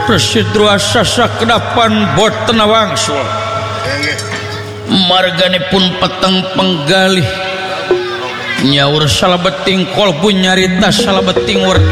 Persidua sasakedapan boten wangsul marganipun peteng penggalih nyaur salabeting kolbu nyarita salabeting warda